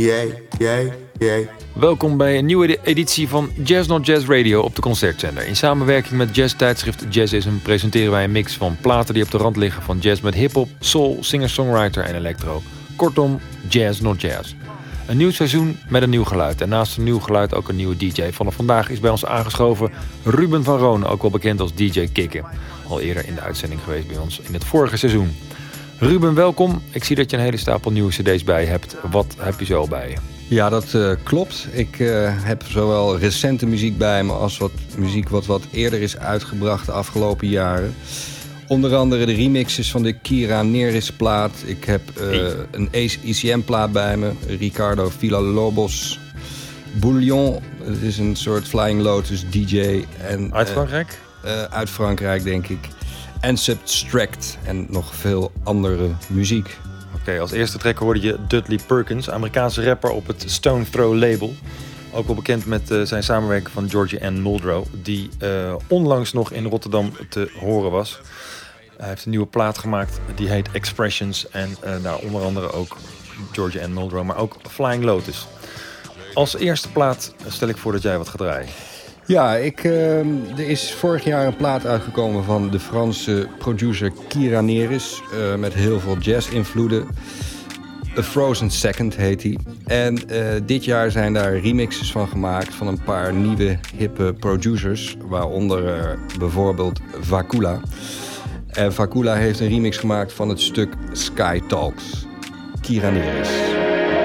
Welkom bij een nieuwe editie van Jazz Not Jazz Radio op de Concertzender. In samenwerking met jazztijdschrift Jazzism presenteren wij een mix van platen die op de rand liggen van jazz met hip-hop, soul, singer-songwriter en electro. Kortom, Jazz Not Jazz. Een nieuw seizoen met een nieuw geluid. En naast een nieuw geluid ook een nieuwe DJ. Vanaf vandaag is bij ons aangeschoven Ruben van Roonen, ook wel bekend als DJ Kikken. Al eerder in de uitzending geweest bij ons in het vorige seizoen. Ruben, welkom. Ik zie dat je een hele stapel nieuwe cd's bij hebt. Wat heb je zo bij je? Ja, dat klopt. Ik heb zowel recente muziek bij me als wat muziek wat eerder is uitgebracht de afgelopen jaren. Onder andere de remixes van de Kira Neris plaat. Ik heb een ECM plaat bij me. Ricardo Villalobos. Bouillon, het is een soort Flying Lotus DJ. En, uit Frankrijk? Uit Frankrijk, denk ik. En Substract en nog veel andere muziek. Oké, als eerste track hoorde je Dudley Perkins, Amerikaanse rapper op het Stone Throw label. Ook wel bekend met zijn samenwerking van Georgie Ann Muldrow, die onlangs nog in Rotterdam te horen was. Hij heeft een nieuwe plaat gemaakt, die heet Expressions. En daar onder andere ook Georgie Ann Muldrow, maar ook Flying Lotus. Als eerste plaat stel ik voor dat jij wat gaat draaien. Ja, er is vorig jaar een plaat uitgekomen van de Franse producer Kira Neris. Met heel veel jazz-invloeden. A Frozen Second heet hij. En dit jaar zijn daar remixes van gemaakt van een paar nieuwe hippe producers. Waaronder bijvoorbeeld Vakula. En Vakula heeft een remix gemaakt van het stuk Sky Talks. Kira Neris.